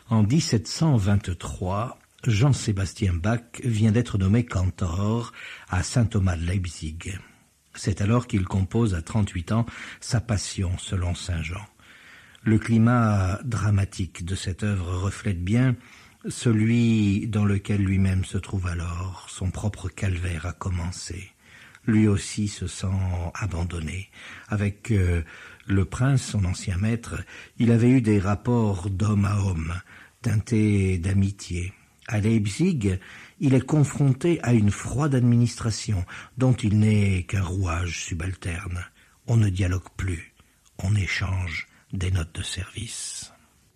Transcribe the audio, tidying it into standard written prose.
En 1723, Jean-Sébastien Bach vient d'être nommé cantor à saint Thomas de Leipzig. C'est alors qu'il compose à 38 ans sa Passion selon saint Jean. Le climat dramatique de cette œuvre reflète bien celui dans lequel lui-même se trouve alors. Son propre calvaire a commencé. Lui aussi se sent abandonné. Avec le prince, son ancien maître, il avait eu des rapports d'homme à homme, teintés d'amitié. À Leipzig, il est confronté à une froide administration dont il n'est qu'un rouage subalterne. On ne dialogue plus, on échange des notes de service.